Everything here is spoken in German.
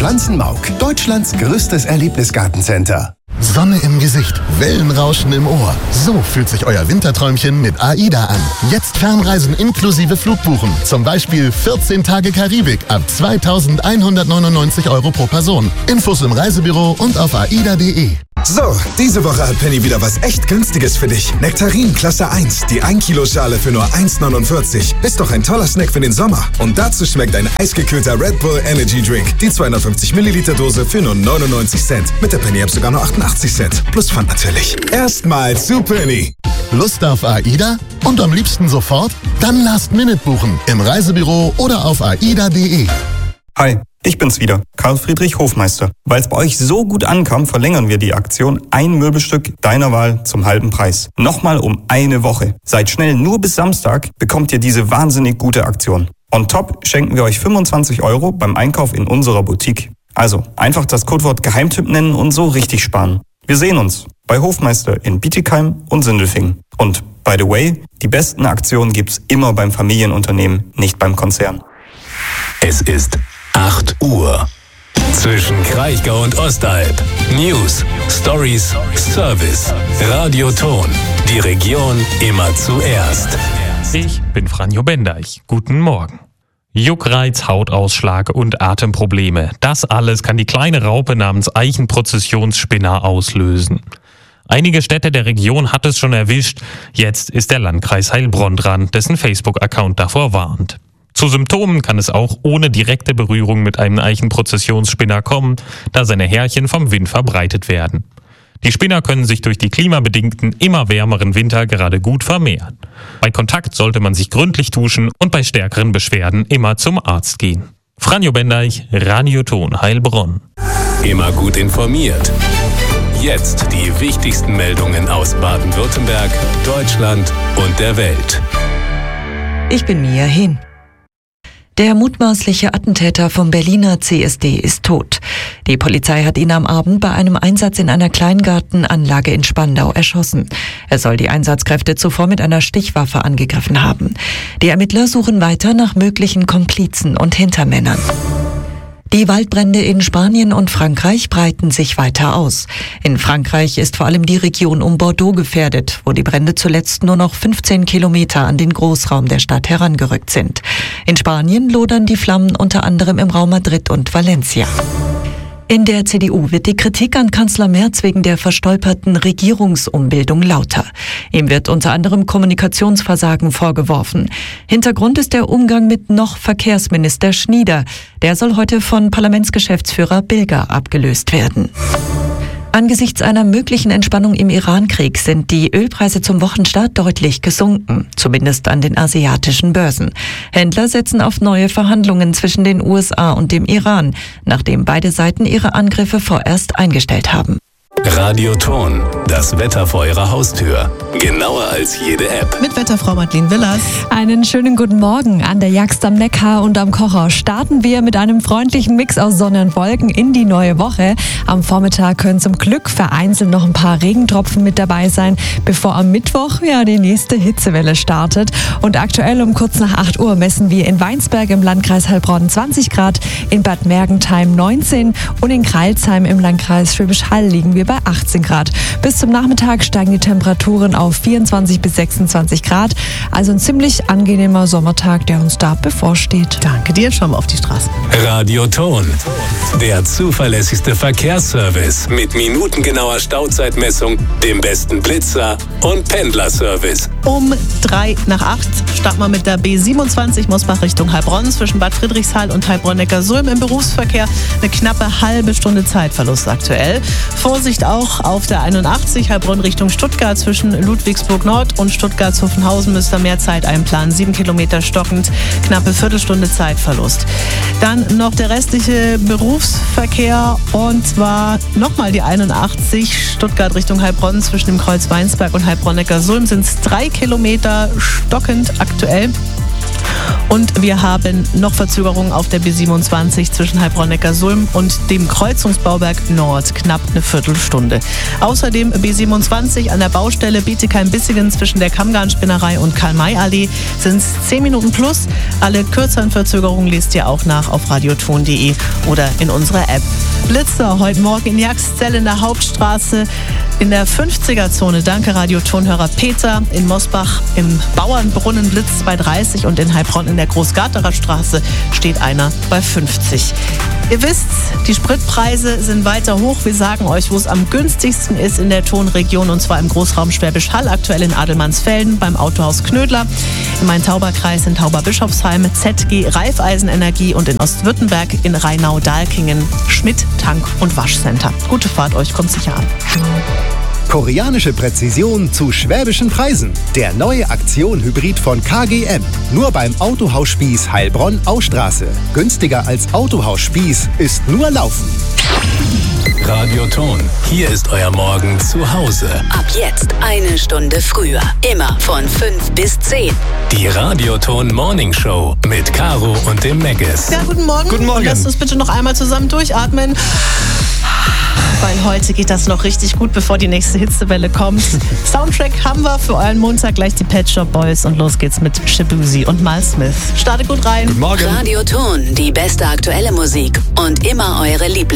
Pflanzenmauk, Deutschlands größtes Erlebnisgartencenter. Sonne im Gesicht, Wellenrauschen im Ohr. So fühlt sich euer Winterträumchen mit AIDA an. Jetzt Fernreisen inklusive Flugbuchen. Zum Beispiel 14 Tage Karibik ab 2.199 € pro Person. Infos im Reisebüro und auf aida.de. So, diese Woche hat Penny wieder was echt Günstiges für dich. Nektarin Klasse 1, die 1 Kilo Schale für nur 1,49. Ist doch ein toller Snack für den Sommer. Und dazu schmeckt ein eisgekühlter Red Bull Energy Drink. Die 250 Milliliter Dose für nur 99 Cent. Mit der Penny App sogar nur 88 Cent. Plus Pfand natürlich. Erstmal zu Penny. Lust auf AIDA? Und am liebsten sofort? Dann Last-Minute buchen. Im Reisebüro oder auf aida.de. Hi, ich bin's wieder, Karl Friedrich Hofmeister. Weil es bei euch so gut ankam, verlängern wir die Aktion ein Möbelstück deiner Wahl zum halben Preis. Nochmal um eine Woche. Seid schnell, nur bis Samstag bekommt ihr diese wahnsinnig gute Aktion. On top schenken wir euch 25 € beim Einkauf in unserer Boutique. Also einfach das Codewort Geheimtipp nennen und so richtig sparen. Wir sehen uns bei Hofmeister in Bietigheim und Sindelfingen. Und by the way, die besten Aktionen gibt's immer beim Familienunternehmen, nicht beim Konzern. Es ist 8 Uhr. Zwischen Kraichgau und Ostalb. News, Stories, Service. Radioton. Die Region immer zuerst. Ich bin Franjo Bendeich. Guten Morgen. Juckreiz, Hautausschlag und Atemprobleme. Das alles kann die kleine Raupe namens Eichenprozessionsspinner auslösen. Einige Städte der Region hat es schon erwischt. Jetzt ist der Landkreis Heilbronn dran, dessen Facebook-Account davor warnt. Zu Symptomen kann es auch ohne direkte Berührung mit einem Eichenprozessionsspinner kommen, da seine Härchen vom Wind verbreitet werden. Die Spinner können sich durch die klimabedingten, immer wärmeren Winter gerade gut vermehren. Bei Kontakt sollte man sich gründlich duschen und bei stärkeren Beschwerden immer zum Arzt gehen. Franjo Bendeich, Radioton Heilbronn. Immer gut informiert. Jetzt die wichtigsten Meldungen aus Baden-Württemberg, Deutschland und der Welt. Ich bin Mia Hin. Der mutmaßliche Attentäter vom Berliner CSD ist tot. Die Polizei hat ihn am Abend bei einem Einsatz in einer Kleingartenanlage in Spandau erschossen. Er soll die Einsatzkräfte zuvor mit einer Stichwaffe angegriffen haben. Die Ermittler suchen weiter nach möglichen Komplizen und Hintermännern. Die Waldbrände in Spanien und Frankreich breiten sich weiter aus. In Frankreich ist vor allem die Region um Bordeaux gefährdet, wo die Brände zuletzt nur noch 15 Kilometer an den Großraum der Stadt herangerückt sind. In Spanien lodern die Flammen unter anderem im Raum Madrid und Valencia. In der CDU wird die Kritik an Kanzler Merz wegen der verstolperten Regierungsumbildung lauter. Ihm wird unter anderem Kommunikationsversagen vorgeworfen. Hintergrund ist der Umgang mit noch Verkehrsminister Schnieder. Der soll heute von Parlamentsgeschäftsführer Bilger abgelöst werden. Angesichts einer möglichen Entspannung im Iran-Krieg sind die Ölpreise zum Wochenstart deutlich gesunken, zumindest an den asiatischen Börsen. Händler setzen auf neue Verhandlungen zwischen den USA und dem Iran, nachdem beide Seiten ihre Angriffe vorerst eingestellt haben. Radioton, das Wetter vor Ihrer Haustür. Genauer als jede App. Mit Wetterfrau Madeleine Willers. Einen schönen guten Morgen. An der Jagst am Neckar und am Kocher starten wir mit einem freundlichen Mix aus Sonne und Wolken in die neue Woche. Am Vormittag können zum Glück vereinzelt noch ein paar Regentropfen mit dabei sein, bevor am Mittwoch die nächste Hitzewelle startet. Und aktuell um kurz nach 8 Uhr messen wir in Weinsberg im Landkreis Heilbronn 20 Grad, in Bad Mergentheim 19 und in Crailsheim im Landkreis Schwäbisch Hall liegen wir bei 18 Grad. Bis zum Nachmittag steigen die Temperaturen auf 24 bis 26 Grad. Also ein ziemlich angenehmer Sommertag, der uns da bevorsteht. Danke dir, schauen wir auf die Straßen. Radioton, der zuverlässigste Verkehrsservice mit minutengenauer Stauzeitmessung, dem besten Blitzer und Pendlerservice. Um 3 nach 8 starten wir mit der B27 Mosbach Richtung Heilbronn zwischen Bad Friedrichshall und Heilbronn-Neckarsulm im Berufsverkehr. Eine knappe halbe Stunde Zeitverlust aktuell. Vorsicht auch auf der 81 Heilbronn Richtung Stuttgart zwischen Ludwigsburg Nord und Stuttgart-Zuffenhausen müsst ihr mehr Zeit einplanen. 7 Kilometer stockend, knappe Viertelstunde Zeitverlust. Dann noch der restliche Berufsverkehr und zwar nochmal die 81 Stuttgart Richtung Heilbronn zwischen dem Kreuz Weinsberg und Heilbronn-Neckarsulm sind es 3 Kilometer stockend aktuell. Und wir haben noch Verzögerungen auf der B27 zwischen Heilbronn-Neckarsulm und dem Kreuzungsbauwerk Nord. Knapp eine Viertelstunde. Außerdem B27 an der Baustelle Bietigheim-Bissingen zwischen der Kammgarnspinnerei und Karl-May-Allee sind es 10 Minuten plus. Alle kürzeren Verzögerungen lest ihr auch nach auf radioton.de oder in unserer App. Blitzer heute Morgen in Jakszell in der Hauptstraße in der 50er-Zone. Danke Radiotonhörer Peter. In Mosbach im Bauernbrunnen blitzt bei 30 und in Heilbronn in der Großgarterer Straße steht einer bei 50. Ihr wisst, die Spritpreise sind weiter hoch. Wir sagen euch, wo es am günstigsten ist in der Tonregion, und zwar im Großraum Schwäbisch Hall, aktuell in Adelmannsfelden beim Autohaus Knödler, im Main-Tauber-Kreis in Tauber-Bischofsheim, ZG Raiffeisenenergie und in Ostwürttemberg in Rheinau-Dahlkingen Schmidt Tank- und Waschcenter. Gute Fahrt euch, kommt sicher an. Koreanische Präzision zu schwäbischen Preisen. Der neue Aktion-Hybrid von KGM. Nur beim Autohaus Spieß Heilbronn-Austraße. Günstiger als Autohaus Spieß ist nur Laufen. Radioton, hier ist euer Morgen zu Hause. Ab jetzt 1 Stunde früher. Immer von 5 bis 10. Die Radioton Morning Show mit Caro und dem Meggis. Ja, guten Morgen. Guten Morgen. Lasst uns bitte noch einmal zusammen durchatmen. Weil heute geht das noch richtig gut, bevor die nächste Hitzewelle kommt. Soundtrack haben wir für euren Montag, gleich die Pet Shop Boys, und los geht's mit Shabuzi und Mal Smith. Startet gut rein. Guten Morgen. Radioton, die beste aktuelle Musik und immer eure Lieblings.